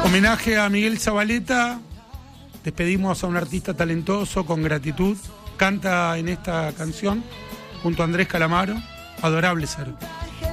Homenaje a Miguel Zavaleta. Despedimos a un artista talentoso con gratitud. Canta en esta canción junto a Andrés Calamaro, Adorable Ser.